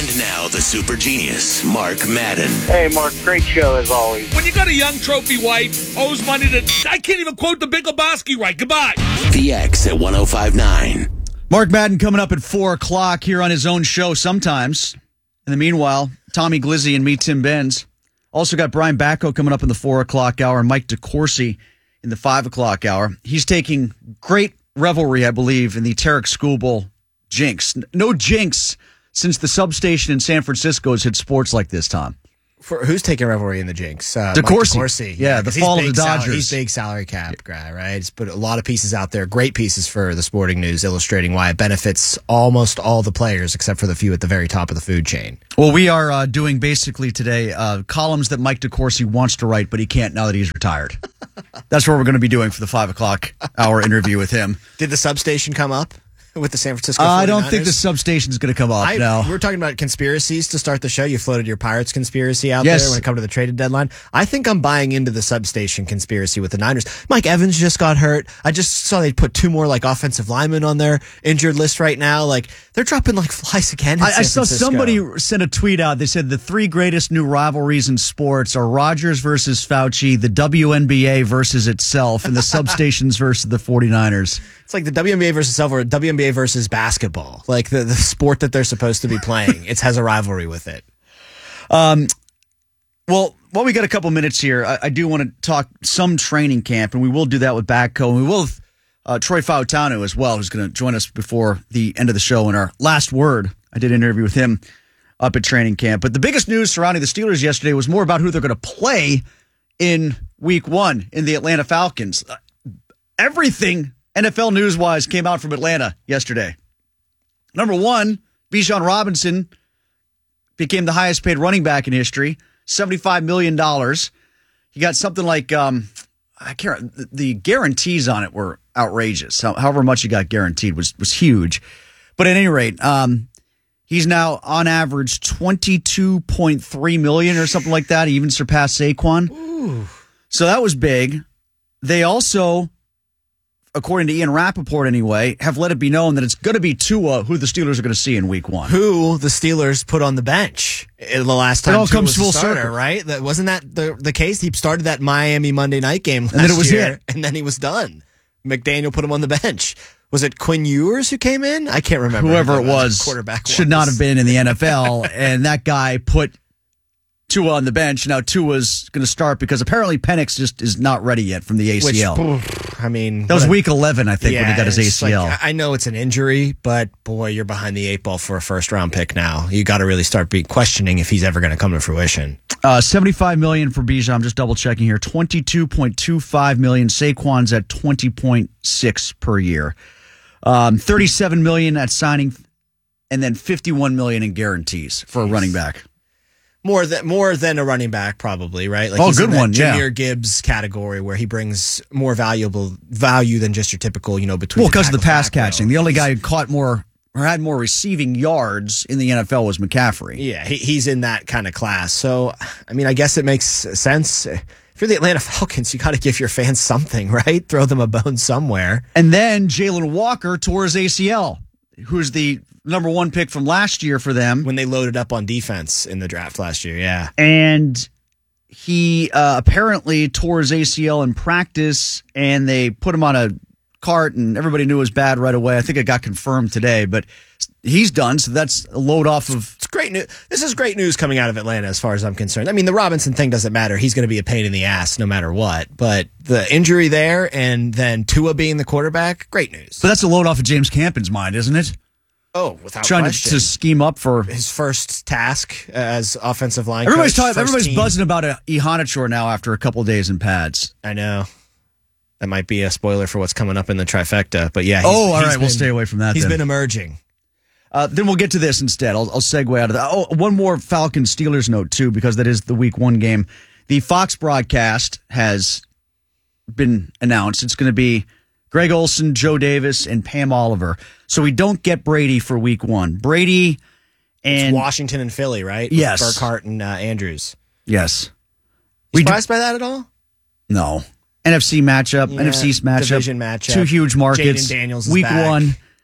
And now the super genius, Mark Madden. Hey, Mark, great show as always. When you got a young trophy wife, owes money to... I can't even quote the Big Lebowski right. Goodbye. The X at 105.9. Mark Madden coming up at 4 o'clock here on his own show sometimes. In the meanwhile, Tommy Glizzy and me, Tim Benz. Also got Brian Bacco coming up in the 4 o'clock hour and Mike DeCourcy in the 5 o'clock hour. He's taking great revelry, I believe, in the Tarek School Bowl jinx. No jinx since the substation in San Francisco has hit sports like this, Tom. For who's taking revelry in the jinx? DeCourcy. Yeah, the fall of the Dodgers. He's big salary cap guy, right? He's put a lot of pieces out there, great pieces for the Sporting News, illustrating why it benefits almost all the players except for the few at the very top of the food chain. Well, we are doing basically today columns that Mike DeCourcy wants to write, but he can't now that he's retired. That's what we're going to be doing for the 5 o'clock hour interview with him. Did the substation come up with the San Francisco 49ers? I don't think the substation is going to come up, no. We were talking about conspiracies to start the show. You floated your Pirates conspiracy out there when it comes to the traded deadline. I think I'm buying into the substation conspiracy with the Niners. Mike Evans just got hurt. I just saw they put 2 more offensive linemen on their injured list right now. They're dropping flies again in San I saw Francisco. somebody sent a tweet out. They said the 3 greatest new rivalries in sports are Rodgers versus Fauci, the WNBA versus itself, and the substations versus the 49ers. It's like the WNBA versus itself or WNBA versus basketball. The sport that they're supposed to be playing. It has a rivalry with it. Well, while we got a couple minutes here, I do want to talk some training camp, and we will do that with Bacco, and we will have Troy Fautanu as well, who's going to join us before the end of the show in our last word. I did an interview with him up at training camp. But the biggest news surrounding the Steelers yesterday was more about who they're going to play in Week 1 in the Atlanta Falcons. Everything NFL news-wise came out from Atlanta yesterday. Number 1, Bijan Robinson became the highest-paid running back in history, $75 million. He got something like, the guarantees on it were outrageous. However much he got guaranteed was huge. But at any rate, he's now on average $22.3 million or something like that. He even surpassed Saquon. Ooh. So that was big. They also, according to Ian Rappaport anyway, have let it be known that it's going to be Tua who the Steelers are going to see in Week 1. Who the Steelers put on the bench in the last time it all Tua comes was full a starter, circle. right? Wasn't that the case? He started that Miami Monday night game last then it was year, it. and then he was done. McDaniel put him on the bench. Was it Quinn Ewers who came in? I can't remember. Whoever it was quarterback should not have been in the NFL, and that guy put Tua on the bench. Now Tua's going to start because apparently Penix just is not ready yet from the ACL. That was Week 11, I think, when he got his ACL. I know it's an injury, but boy, you're behind the 8 ball for a first-round pick now. You got to really start questioning if he's ever going to come to fruition. $75 million for Bijan. I'm just double-checking here. $22.25 million. Saquon's at $20.6 per year. $37 million at signing, and then $51 million in guarantees for a running back. More than a running back, probably, right? He's good in that one, yeah. Jahmyr Gibbs category where he brings more value than just your typical, between. Well, because of the pass catching, the only guy who caught more or had more receiving yards in the NFL was McCaffrey. Yeah, he's in that kind of class. So, I guess it makes sense. If you're the Atlanta Falcons, you got to give your fans something, right? Throw them a bone somewhere. And then Jalen Walker tore his ACL, who's the number 1 pick from last year for them. When they loaded up on defense in the draft last year, yeah. And he apparently tore his ACL in practice, and they put him on a cart, and everybody knew it was bad right away. I think it got confirmed today, but he's done, so that's a load off of... It's great news. This is great news coming out of Atlanta as far as I'm concerned. The Robinson thing doesn't matter. He's going to be a pain in the ass no matter what. But the injury there and then Tua being the quarterback, great news. But that's a load off of James Campen's mind, isn't it? Oh, without trying question. to scheme up for his first task as offensive line everybody's coach. Everybody's buzzing about Ihanachour now after a couple of days in pads. I know. That might be a spoiler for what's coming up in the trifecta. But yeah. All right. We'll stay away from that. He's been emerging. Then we'll get to this instead. I'll segue out of that. Oh, one more Falcons Steelers note too, because that is the Week 1 game. The Fox broadcast has been announced. It's going to be Greg Olsen, Joe Davis, and Pam Oliver. So we don't get Brady for Week 1. Brady and... It's Washington and Philly, right? Yes. With Burkhardt and Andrews. Yes. Surprised by that at all? No. NFC matchup, NFC matchup. Division matchup. 2 huge markets. Jaden Daniels is Week back. 1.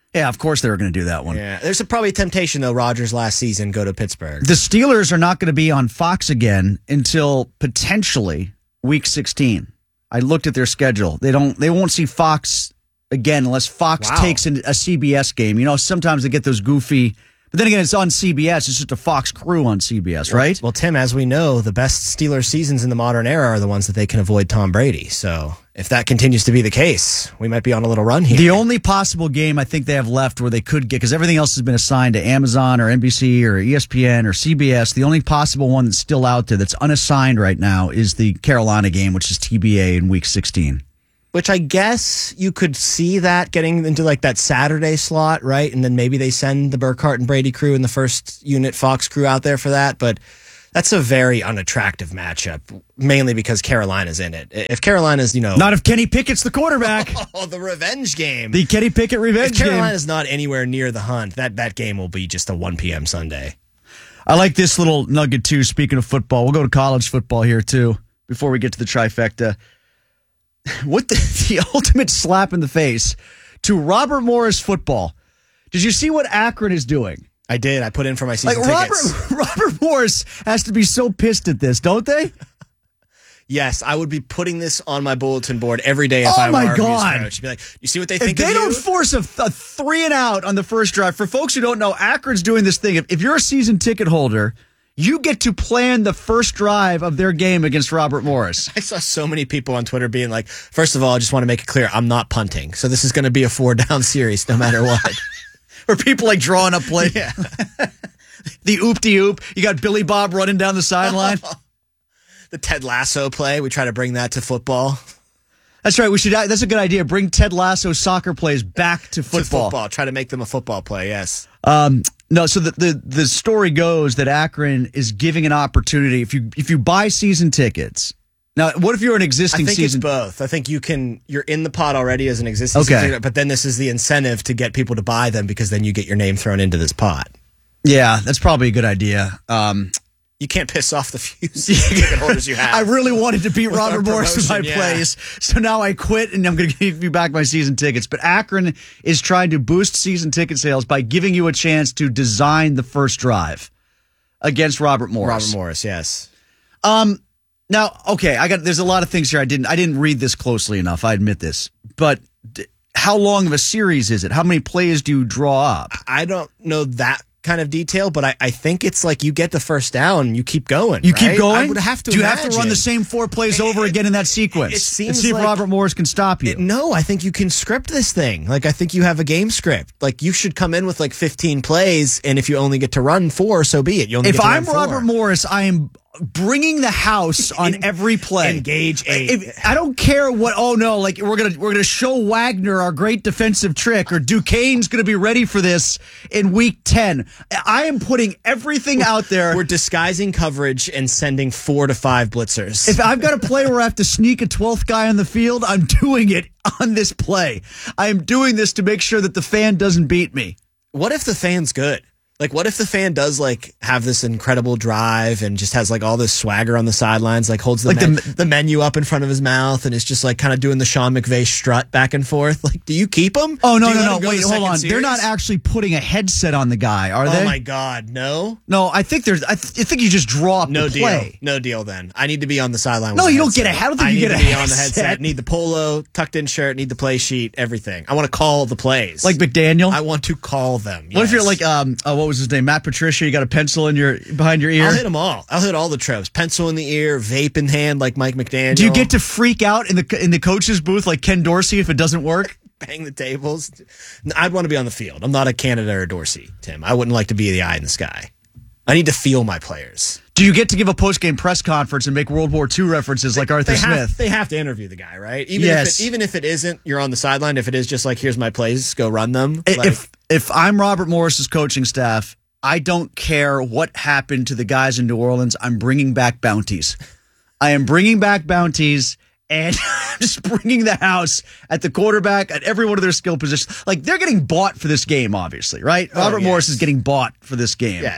Yeah, of course they were going to do that one. Yeah, there's probably a temptation, though, Rodgers last season, go to Pittsburgh. The Steelers are not going to be on Fox again until potentially Week 16. I looked at their schedule. They won't see Fox again unless Fox takes a CBS game. You know, sometimes they get those goofy... But then again, it's on CBS. It's just a Fox crew on CBS, right? Well, Tim, as we know, the best Steelers seasons in the modern era are the ones that they can avoid Tom Brady. So if that continues to be the case, we might be on a little run here. The only possible game I think they have left where they could get, because everything else has been assigned to Amazon or NBC or ESPN or CBS, the only possible one that's still out there that's unassigned right now is the Carolina game, which is TBA in Week 16. Which I guess you could see that getting into like that Saturday slot, right? And then maybe they send the Burkhardt and Brady crew and the first unit Fox crew out there for that. But that's a very unattractive matchup, mainly because Carolina's in it. If Carolina's, Not if Kenny Pickett's the quarterback. Oh, the revenge game. The Kenny Pickett revenge game. If Carolina's not anywhere near the hunt, that game will be just a 1 p.m. Sunday. I like this little nugget, too, speaking of football. We'll go to college football here, too, before we get to the trifecta. What the ultimate slap in the face to Robert Morris football. Did you see what Akron is doing? I did. I put in for my season tickets. Robert Morris has to be so pissed at this, don't they? Yes, I would be putting this on my bulletin board every day if I were our news coach. Be like, you see what they think of you? If they don't force a 3-and-out on the first drive, for folks who don't know, Akron's doing this thing. If you're a season ticket holder, you get to plan the first drive of their game against Robert Morris. I saw so many people on Twitter being like, first of all, I just want to make it clear, I'm not punting. So this is going to be a 4-down series no matter what. Or people like drawing up play. Yeah. The oop-de-oop. You got Billy Bob running down the sideline. The Ted Lasso play. We try to bring that to football. That's right. That's a good idea. Bring Ted Lasso soccer plays back to football. Try to make them a football play, yes. No, so the story goes that Akron is giving an opportunity if you buy season tickets. Now, what if you're an existing season? I think it's both. I think you're in the pot already as an existing season ticket, but then this is the incentive to get people to buy them because then you get your name thrown into this pot. Yeah, that's probably a good idea. You can't piss off the few season ticket holders you have. I really wanted to beat Robert Morris in my plays, so now I quit and I'm going to give you back my season tickets. But Akron is trying to boost season ticket sales by giving you a chance to design the first drive against Robert Morris. Robert Morris, yes. Now, okay, there's a lot of things here I didn't read this closely enough. I admit this, but how long of a series is it? How many plays do you draw up? I don't know that kind of detail, but I think it's like you get the first down, you keep going. You keep going? I would have to. Do you have to run the same 4 plays over again in that sequence? It seems and see if Robert Morris can stop you. No, I think you can script this thing. Like, I think you have a game script. Like, you should come in with like 15 plays, and if you only get to run 4, so be it. If I'm Robert Morris, I am bringing the house on every play. Engage I don't care what. Oh no! Like we're gonna show Wagner our great defensive trick, or Duquesne's gonna be ready for this in week 10. I am putting everything out there. We're disguising coverage and sending 4 to 5 blitzers. If I've got a play where I have to sneak a 12th guy on the field, I'm doing it on this play. I am doing this to make sure that the fan doesn't beat me. What if the fan's good? Like, what if the fan does, like, have this incredible drive and just has, like, all this swagger on the sidelines, like, holds the menu up in front of his mouth and is just, like, kind of doing the Sean McVay strut back and forth? Like, do you keep him? Oh, no. Wait, hold on. They're not actually putting a headset on the guy, are they? Oh, my God, no? No, I think I think you just draw up the play. No deal, then. I need to be on the sideline. No, you don't get a headset. I don't think you get a headset. I need to be on the headset. Need the polo, tucked-in shirt, need the play sheet, everything. I want to call the plays. Like McDaniel? I want to call them, What if you're like, what was his name, Matt Patricia? You got a pencil behind your ear? I'll hit them all. I'll hit all the tropes. Pencil in the ear, vape in hand like Mike McDaniel. Do you get to freak out in the coach's booth like Ken Dorsey if it doesn't work? Bang the tables? I'd want to be on the field. I'm not a Canada or Dorsey, Tim. I wouldn't like to be the eye in the sky. I need to feel my players. Do you get to give a post-game press conference and make World War II references like Arthur Smith? They have to interview the guy, right? Even if it isn't, you're on the sideline. If it is just like, here's my plays, go run them. If I'm Robert Morris's coaching staff, I don't care what happened to the guys in New Orleans. I'm bringing back bounties. I am bringing back bounties and just bringing the house at the quarterback, at every one of their skill positions. Like, they're getting bought for this game, obviously, right? Robert Morris is getting bought for this game. Yes.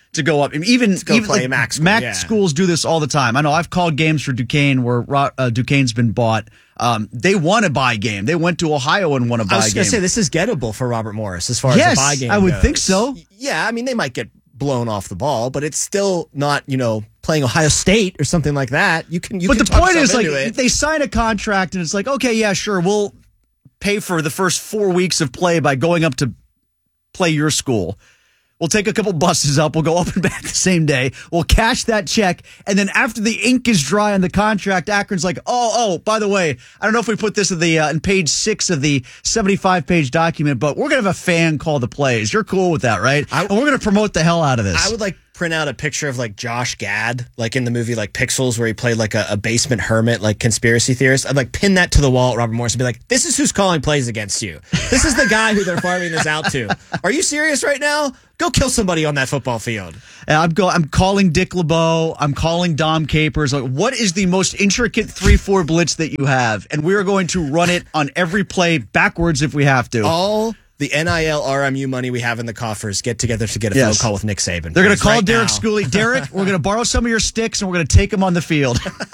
to go up. And even play like MAC schools do this all the time. I know I've called games for Duquesne where Duquesne's been bought. They won a bye game. They went to Ohio and won a bye game. I was going to say, this is gettable for Robert Morris as far as the bye game I would goes. think so. Yeah, I mean, they might get blown off the ball, but it's still not, playing Ohio State or something like that. But the point is, like, if they sign a contract and it's like, okay, yeah, sure, we'll pay for the first 4 weeks of play by going up to play your school. We'll take a couple buses up. We'll go up and back the same day. We'll cash that check. And then after the ink is dry on the contract, Akron's like, oh, by the way, I don't know if we put this in page 6 of the 75-page document, but we're going to have a fan call the plays. You're cool with that, right? And we're going to promote the hell out of this. I would print out a picture of Josh Gad, in the movie Pixels, where he played a basement hermit, conspiracy theorist. I'd pin that to the wall at Robert Morris and be like, this is who's calling plays against you. This is the guy who they're farming this out to. Are you serious right now? Go kill somebody on that football field. I'm calling Dick LeBeau. I'm calling Dom Capers. What is the most intricate 3-4 blitz that you have? And we are going to run it on every play backwards if we have to. All the NIL RMU money we have in the coffers get together to get a phone call with Nick Saban. They're going to call Derek Schooley. Derek, we're going to borrow some of your sticks and we're going to take them on the field.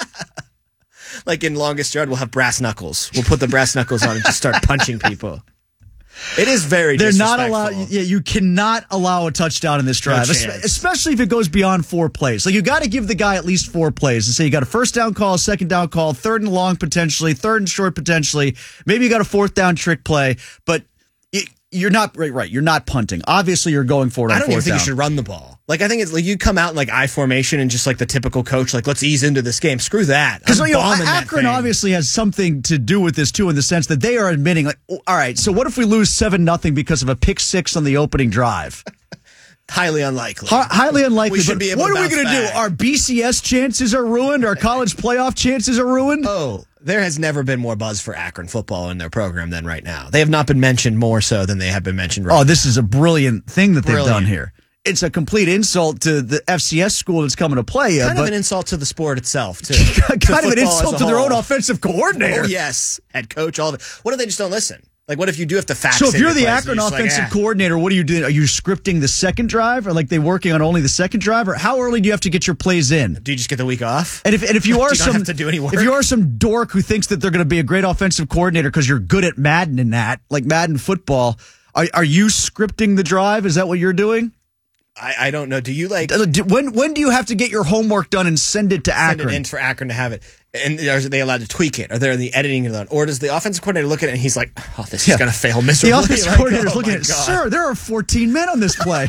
In Longest Yard, we'll have brass knuckles. We'll put the brass knuckles on and just start punching people. It is very disrespectful. They're not allowed. Yeah, you cannot allow a touchdown in this drive, especially if it goes beyond 4 plays. You got to give the guy at least 4 plays and say you got a first down call, a second down call, third and long potentially, third and short potentially. Maybe you got a fourth down trick play, but you're not right. You're not punting. Obviously, you're going for it on fourth down. I don't even think you should run the ball. I think it's you come out in I formation and just the typical coach, let's ease into this game. Screw that. Because Akron obviously has something to do with this too, in the sense that they are admitting, all right, so what if we lose 7-0 because of a pick 6 on the opening drive? Highly unlikely. Highly unlikely. We should be able what to are we going to do? Our BCS chances are ruined. Our college playoff chances are ruined. Oh, there has never been more buzz for Akron football in their program than right now. They have not been mentioned more so than they have been mentioned right now. This is a brilliant thing that they've done here. It's a complete insult to the FCS school that's coming to play. Kind of an insult to the sport itself, too. Kind of an insult to their own offensive coordinator. Oh, yes. Head coach, all of it. What if they just don't listen? What if you do have to fax? So if you're the Akron offensive coordinator, what are you doing? Are you scripting the second drive? Or they working on only the second drive? Or how early do you have to get your plays in? Do you just get the week off? And if you are you don't have to do any work? If you are some dork who thinks that they're going to be a great offensive coordinator because you're good at Madden and that, Madden football, are you scripting the drive? Is that what you're doing? I don't know. Do you when do you have to get your homework done and send it to Akron? Send it in for Akron to have it. And are they allowed to tweak it? Are they in the editing done? Or does the offensive coordinator look at it and he's like, oh, this is going to fail miserably? The offensive coordinator's looking at it, sir, there are 14 men on this play.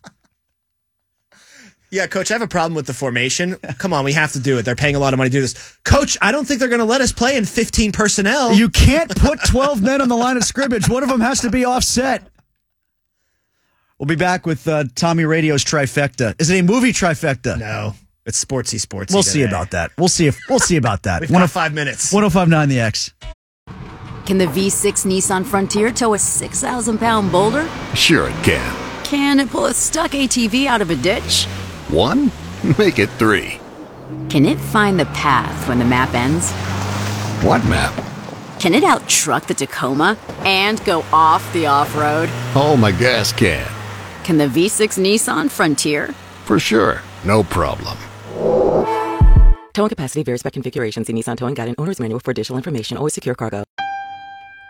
Yeah, coach, I have a problem with the formation. Come on, we have to do it. They're paying a lot of money to do this. Coach, I don't think they're going to let us play in 15 personnel. You can't put 12 men on the line of scrimmage. One of them has to be offset. We'll be back with Tommy Radio's trifecta. Is it a movie trifecta? No, it's sportsy. We'll see about that. We'll see about that. We've got 5 minutes. 105.9 The X. Can the V6 Nissan Frontier tow a 6,000-pound boulder? Sure it can. Can it pull a stuck ATV out of a ditch? 1? Make it 3. Can it find the path when the map ends? What map? Can it out-truck the Tacoma and go off the off-road? Oh, my gas can. Can the V6 Nissan Frontier? For sure. No problem. Towing capacity varies by configuration. See Nissan Towing Guide and Owner's Manual for additional information. Always secure cargo.